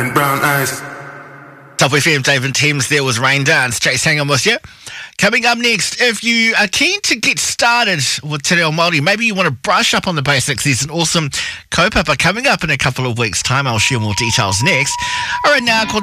and brown eyes. Top FM, Dave and Thames, there was Rain Dance. Chase, hang on with you. Coming up next, if you are keen to get started with Te Reo Māori, maybe you want to brush up on the basics, there's an awesome kaupapa coming up in a couple of weeks' time. I'll share more details next. All right, now,